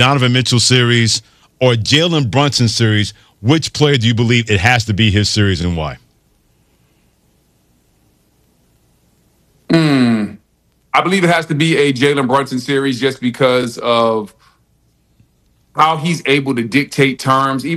Donovan Mitchell series or Jalen Brunson series, which player do you believe it has to be his series and why? I believe it has to be a Jalen Brunson series just because of how he's able to dictate terms. Even